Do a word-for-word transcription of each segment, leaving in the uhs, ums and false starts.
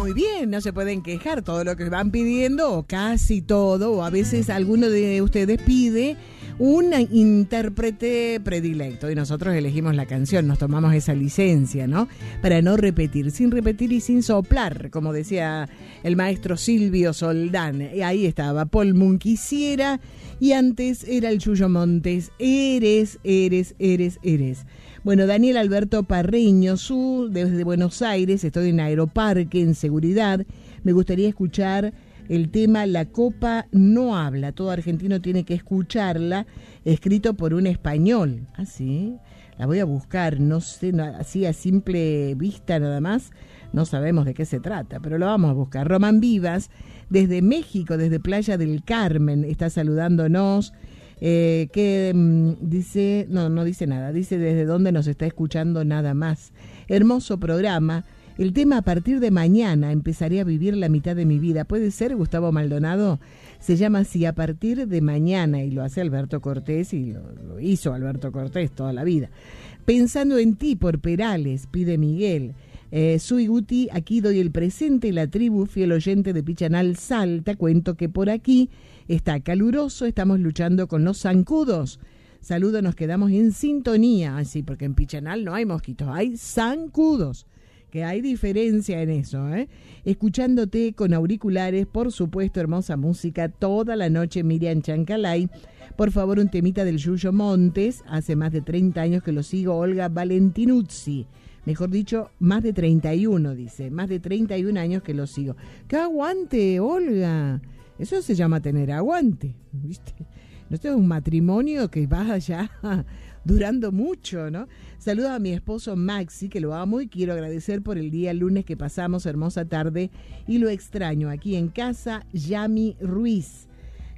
muy bien, no se pueden quejar, todo lo que van pidiendo, o casi todo, o a veces alguno de ustedes pide un intérprete predilecto y nosotros elegimos la canción, nos tomamos esa licencia, ¿no? Para no repetir, sin repetir y sin soplar, como decía el maestro Silvio Soldán. Y ahí estaba Paul Moon, Quisiera, y antes era el Yuyo Montes, Eres, Eres, Eres, Eres. Bueno, Daniel Alberto Parreño, su, desde Buenos Aires, estoy en Aeroparque, en seguridad, me gustaría escuchar el tema La Copa No Habla, todo argentino tiene que escucharla, escrito por un español. Ah, sí, la voy a buscar, no sé, no, así a simple vista nada más, no sabemos de qué se trata, pero lo vamos a buscar. Román Vivas, desde México, desde Playa del Carmen, está saludándonos, eh, que mmm, dice, no, no dice nada, dice desde dónde nos está escuchando nada más. Hermoso programa. El tema a partir de mañana empezaré a vivir la mitad de mi vida. ¿Puede ser, Gustavo Maldonado? Se llama así, a partir de mañana, y lo hace Alberto Cortés, y lo, lo hizo Alberto Cortés toda la vida. Pensando en ti por Perales, pide Miguel. Eh, Sui Guti, aquí doy el presente, la tribu, fiel oyente de Pichanal Salta, cuento que por aquí está caluroso, estamos luchando con los zancudos. Saludos, nos quedamos en sintonía. Así, porque en Pichanal no hay mosquitos, hay zancudos. Que hay diferencia en eso, ¿eh? Escuchándote con auriculares, por supuesto, hermosa música, toda la noche, Miriam Chancalay. Por favor, un temita del Yuyo Montes, hace más de treinta años que lo sigo, Olga Valentinuzzi. Mejor dicho, más de treinta y uno, dice, más de treinta y un años que lo sigo. ¡Qué aguante, Olga! Eso se llama tener aguante, ¿viste? No, esto es un matrimonio que va ya durando mucho, ¿no? Saludo a mi esposo Maxi, que lo amo y quiero agradecer por el día lunes que pasamos, hermosa tarde, y lo extraño aquí en casa. Yami Ruiz,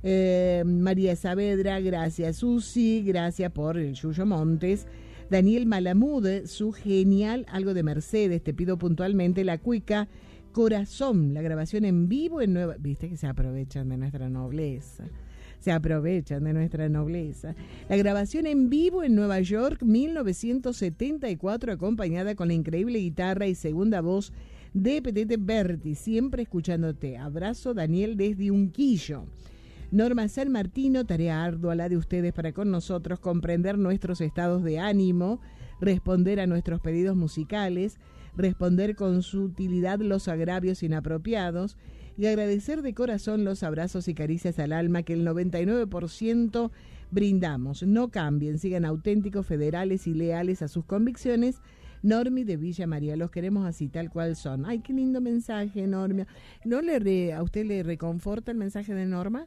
eh, María Saavedra, gracias. Susi, gracias por el Yuyo Montes. Daniel Malamud, su genial algo de Mercedes, te pido puntualmente la cuica Corazón, la grabación en vivo en Nueva... Viste que se aprovechan de nuestra nobleza. Se aprovechan de nuestra nobleza. La grabación en vivo en Nueva York, mil novecientos setenta y cuatro, acompañada con la increíble guitarra y segunda voz de Petete Berti, siempre escuchándote. Abrazo, Daniel, desde Unquillo. Norma San Martino, tarea ardua la de ustedes para con nosotros, comprender nuestros estados de ánimo, responder a nuestros pedidos musicales, responder con sutilidad los agravios inapropiados, y agradecer de corazón los abrazos y caricias al alma que el noventa y nueve por ciento brindamos. No cambien, sigan auténticos, federales y leales a sus convicciones. Normi de Villa María, los queremos así, tal cual son. Ay, qué lindo mensaje, Norma. ¿No le re, a usted le reconforta el mensaje de Norma?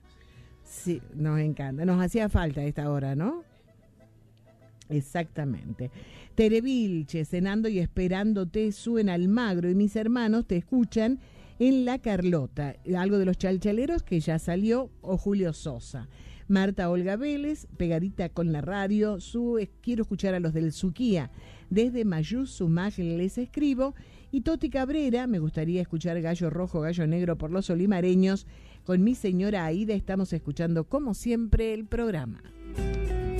Sí, nos encanta. Nos hacía falta a esta hora, ¿no? Exactamente. Tere Vilche, cenando y esperándote, Suen Almagro y mis hermanos te escuchan en La Carlota, algo de los Chalchaleros que ya salió, o Julio Sosa. Marta Olga Vélez, pegadita con la radio, su, quiero escuchar a los del Suquía. Desde Mayús, Sumaj, les escribo. Y Toti Cabrera, me gustaría escuchar Gallo Rojo, Gallo Negro por los olimareños. Con mi señora Aida estamos escuchando, como siempre, el programa.